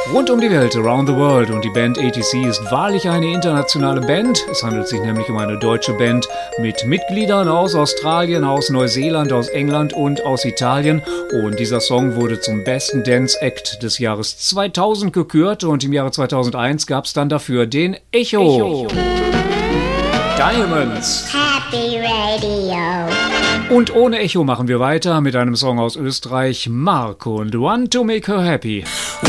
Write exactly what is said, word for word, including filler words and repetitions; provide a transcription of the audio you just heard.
Rund um die Welt, around the world, und die Band A T C ist wahrlich eine internationale Band. Es handelt sich nämlich um eine deutsche Band mit Mitgliedern aus Australien, aus Neuseeland, aus England und aus Italien. Und dieser Song wurde zum besten Dance Act des Jahres zweitausend gekürt und im Jahre zweitausendeins gab es dann dafür den Echo. Echo. Diamonds. Happy Radio. Und ohne Echo machen wir weiter mit einem Song aus Österreich, Mark und One to Make Her Happy.